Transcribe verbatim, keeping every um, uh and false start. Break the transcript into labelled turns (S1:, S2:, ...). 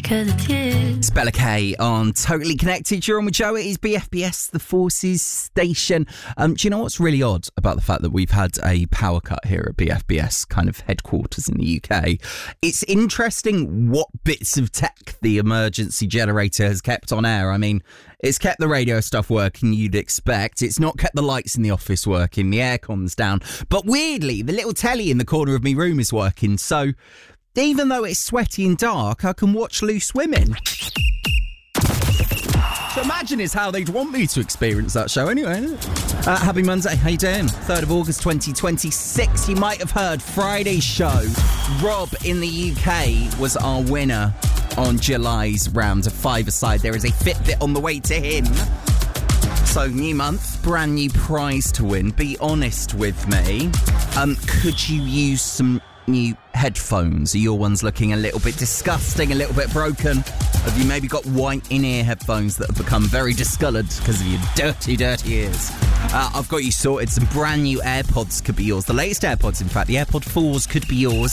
S1: que de tears.
S2: Bella K on Totally Connected. You're on with Joe. It is B F B S, the Forces station. Um, do you know what's really odd about the fact that we've had a power cut here at B F B S, kind of headquarters in the U K? It's interesting what bits of tech the emergency generator has kept on air. I mean, it's kept the radio stuff working, you'd expect. It's not kept the lights in the office working, the aircon's down. But weirdly, the little telly in the corner of my room is working. So even though it's sweaty and dark, I can watch Loose Women. So imagine is how they'd want me to experience that show anyway, isn't it? Uh, happy Monday, how you doing? third of August twenty twenty-six. You might have heard Friday's show. Rob in the U K was our winner on July's round of five-a-side. There is a Fitbit on the way to him. So, new month, brand new prize to win. Be honest with me. Um, could you use some new headphones? Are your ones looking a little bit disgusting, a little bit broken? Have you maybe got white in-ear headphones that have become very discoloured because of your dirty, dirty ears? Uh, I've got you sorted. Some brand new AirPods could be yours. The latest AirPods, in fact. The AirPod fours could be yours.